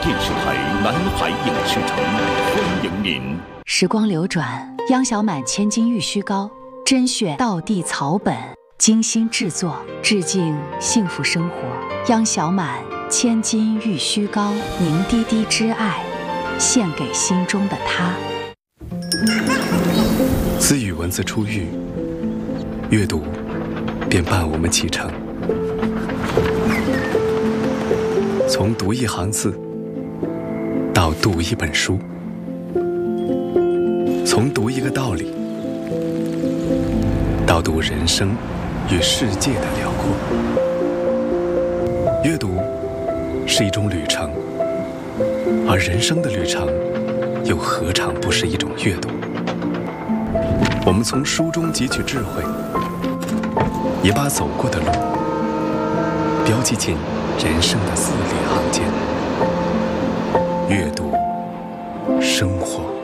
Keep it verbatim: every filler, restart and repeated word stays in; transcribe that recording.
电视台南海影视城欢迎您。 时光流转，央小满千金玉虚高，甄选道地草本，精心制作，致敬幸福生活。央小满千金玉虚高，凝滴滴之爱，献给心中的他。 自与文字初遇，阅读便伴我们启程。从读一行字到读一本书，从读一个道理到读人生与世界的辽阔。阅读是一种旅程，而人生的旅程又何尝不是一种阅读？我们从书中汲取智慧，也把走过的路标记进人生的字里行间。阅读，生活。